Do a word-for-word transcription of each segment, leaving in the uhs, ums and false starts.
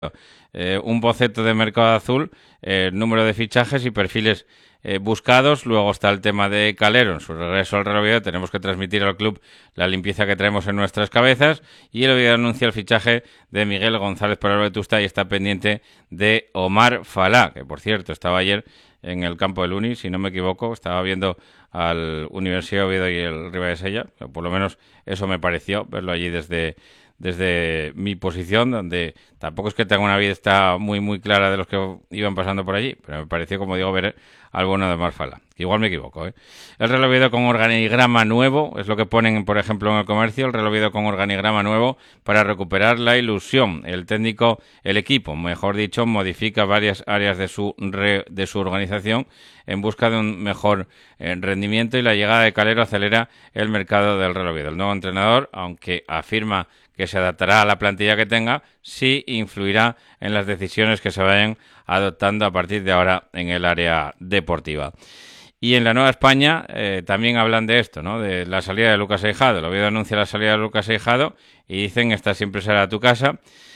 Eh, un boceto de mercado azul, eh, número de fichajes y perfiles eh, buscados. Luego está el tema de Calero. En su regreso al Real Oviedo tenemos que transmitir al club la limpieza que traemos en nuestras cabezas. Y el Oviedo anuncia el fichaje de Miguel González por el Vetusta y está pendiente de Omar Falá, que por cierto estaba ayer en el campo del Uni, si no me equivoco. Estaba viendo al Universidad de Oviedo y el Ribadesella. Por lo menos eso me pareció, verlo allí desde... desde mi posición, donde tampoco es que tenga una vista muy muy clara de los que iban pasando por allí, pero me pareció, como digo, ver al bueno de Omar Falá. Igual me equivoco, ¿eh? El Real Oviedo con organigrama nuevo, es lo que ponen, por ejemplo, en El Comercio, el Real Oviedo con organigrama nuevo para recuperar la ilusión. El técnico, el equipo, mejor dicho, modifica varias áreas de su re, de su organización en busca de un mejor eh, rendimiento, y la llegada de Calero acelera el mercado del Real Oviedo. El nuevo entrenador, aunque afirma que se adaptará a la plantilla que tenga, sí influirá en las decisiones que se vayan adoptando a partir de ahora en el área deportiva. Y en la Nueva España eh, también hablan de esto, ¿no? De la salida de Lucas Aijado. El Oviedo anuncia la salida de Lucas Aijado y dicen: esta siempre será tu casa.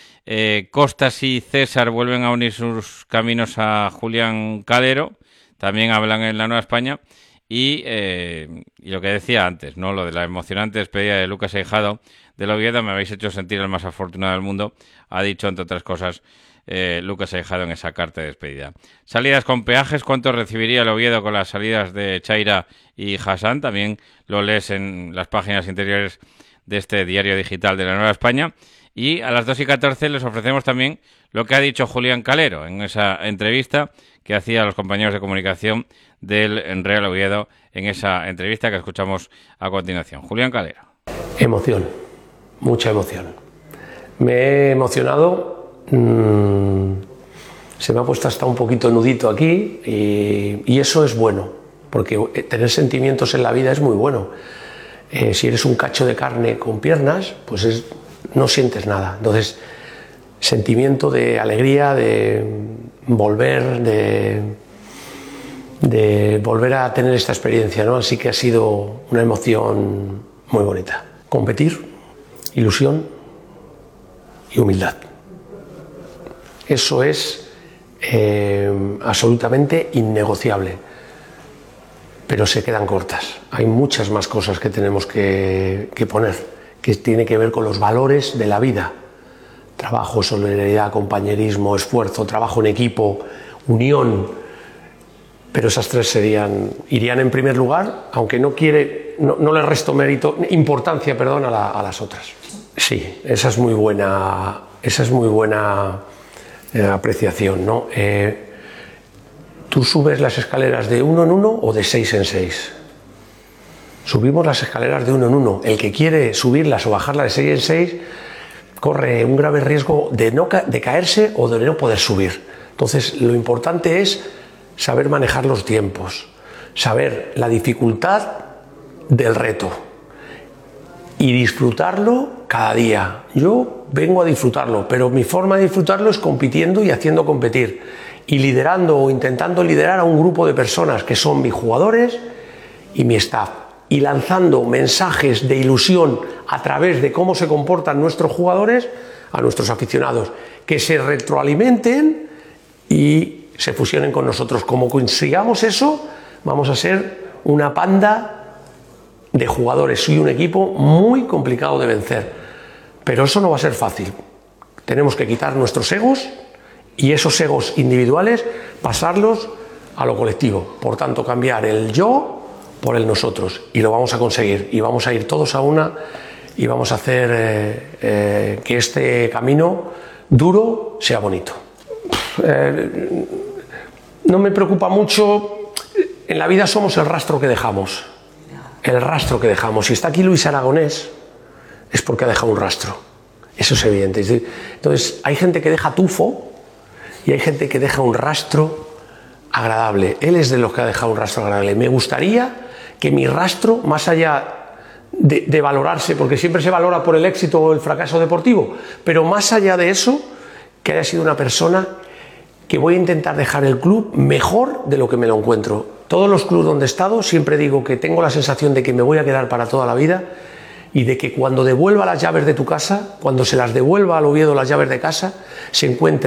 Eh, Costas y César vuelven a unir sus caminos a Julián Calero. También hablan en la Nueva España. Y, eh, y lo que decía antes, ¿no? Lo de la emocionante despedida de Lucas Aijado del Oviedo: me habéis hecho sentir el más afortunado del mundo, ha dicho, entre otras cosas, eh, Lucas Aijado en esa carta de despedida. Salidas con peajes, ¿cuánto recibiría el Oviedo con las salidas de Chaira y Hassan? También lo lees en las páginas interiores de este diario digital de la Nueva España. Y a las dos y catorce les ofrecemos también lo que ha dicho Julián Calero en esa entrevista que hacía a los compañeros de comunicación del Real Oviedo, en esa entrevista que escuchamos a continuación. Julián Calero. Emoción, mucha emoción. Me he emocionado, mmm, se me ha puesto hasta un poquito nudito aquí, y, y eso es bueno, porque tener sentimientos en la vida es muy bueno. Eh, si eres un cacho de carne con piernas, pues es, no sientes nada. Entonces, sentimiento de alegría, de volver, de, de volver a tener esta experiencia, ¿no? Así que ha sido una emoción muy bonita. Competir, ilusión y humildad. Eso es eh, absolutamente innegociable, pero se quedan cortas. Hay muchas más cosas que tenemos que, que poner, que tiene que ver con los valores de la vida. Trabajo, solidaridad, compañerismo, esfuerzo, trabajo en equipo, unión. Pero esas tres serían, irían en primer lugar, aunque no quiere, no, no le resto mérito, importancia, perdón, a, la, a las otras. Sí, esa es muy buena, esa es muy buena eh, apreciación, ¿no? Eh, ¿Tú subes las escaleras de uno en uno o de seis en seis? Subimos las escaleras de uno en uno. El que quiere subirlas o bajarlas de seis en seis corre un grave riesgo de, no ca de caerse o de no poder subir. Entonces, lo importante es saber manejar los tiempos, saber la dificultad del reto y disfrutarlo cada día. Yo vengo a disfrutarlo, pero mi forma de disfrutarlo es compitiendo y haciendo competir, y liderando o intentando liderar a un grupo de personas que son mis jugadores y mi staff, y lanzando mensajes de ilusión a través de cómo se comportan nuestros jugadores a nuestros aficionados, que se retroalimenten y se fusionen con nosotros. Como consigamos eso, vamos a ser una panda de jugadores y un equipo muy complicado de vencer. Pero eso no va a ser fácil. Tenemos que quitar nuestros egos y esos egos individuales pasarlos a lo colectivo. Por tanto, cambiar el yo por el nosotros, y lo vamos a conseguir, y vamos a ir todos a una y vamos a hacer eh, eh, que este camino duro sea bonito. Eh, no me preocupa mucho. En la vida somos el rastro que dejamos, el rastro que dejamos. Si está aquí Luis Aragonés es porque ha dejado un rastro, eso es evidente. Entonces, hay gente que deja tufo y hay gente que deja un rastro agradable. Él es de los que ha dejado un rastro agradable. Me gustaría que mi rastro, más allá de, de valorarse, porque siempre se valora por el éxito o el fracaso deportivo, pero más allá de eso, que haya sido una persona que voy a intentar dejar el club mejor de lo que me lo encuentro. Todos los clubes donde he estado siempre digo que tengo la sensación de que me voy a quedar para toda la vida, y de que cuando devuelva las llaves de tu casa, cuando se las devuelva al Oviedo las llaves de casa, se encuentre